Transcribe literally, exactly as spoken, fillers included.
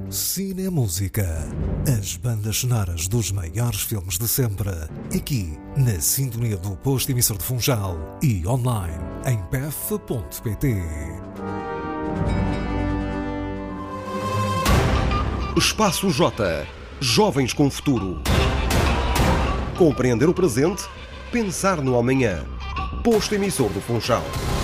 Cinemúsica. As bandas sonoras dos maiores filmes de sempre. Aqui, na sintonia do posto emissor de Funchal e online em p f ponto p t. Espaço J. Jovens com futuro. Compreender o presente, pensar no amanhã. Posto emissor do Funchal.